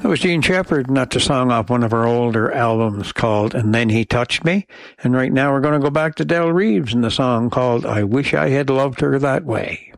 That was Gene Shepherd, and that's a song off one of our older albums called And Then He Touched Me. And right now we're going to go back to Del Reeves and the song called I Wish I Had Loved Her That Way.